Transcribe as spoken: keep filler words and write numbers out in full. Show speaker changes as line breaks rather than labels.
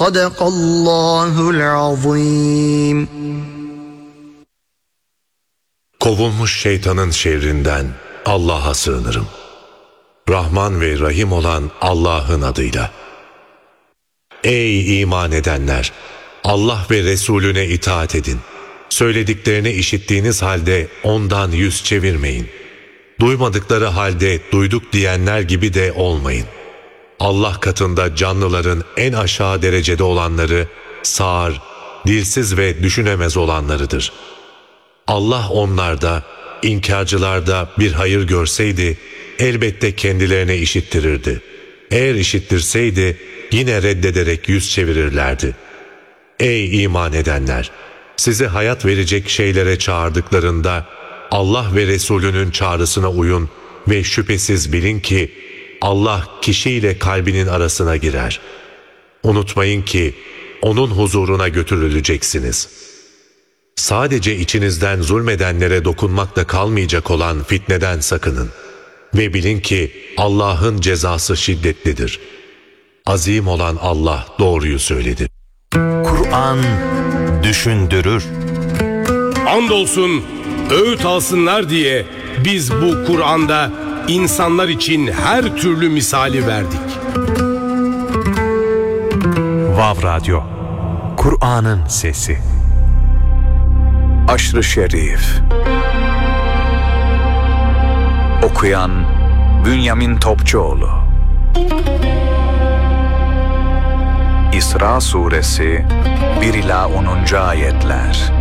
Sadakallahul azim.
Kovulmuş şeytanın şerrinden Allah'a sığınırım. Rahman ve Rahim olan Allah'ın adıyla. Ey iman edenler! Allah ve Resulüne itaat edin. Söylediklerini işittiğiniz halde ondan yüz çevirmeyin. Duymadıkları halde duyduk diyenler gibi de olmayın. Allah katında canlıların en aşağı derecede olanları sağır, dilsiz ve düşünemez olanlarıdır. Allah onlarda, inkarcılarda bir hayır görseydi elbette kendilerine işittirirdi. Eğer işittirseydi yine reddederek yüz çevirirlerdi. Ey iman edenler! Size hayat verecek şeylere çağırdıklarında Allah ve Resulünün çağrısına uyun ve şüphesiz bilin ki Allah kişiyle kalbinin arasına girer. Unutmayın ki onun huzuruna götürüleceksiniz. Sadece içinizden zulmedenlere dokunmakla kalmayacak olan fitneden sakının. Ve bilin ki Allah'ın cezası şiddetlidir. Azim olan Allah doğruyu söyledi.
Kur'an düşündürür.
Andolsun öğüt alsınlar diye biz bu Kur'an'da insanlar için her türlü misali verdik.
Vav Radyo, Kur'an'ın sesi.
Aşr-ı Şerif. Okuyan Bünyamin Topçuoğlu. İsra Suresi bir ila onuncu ayetler.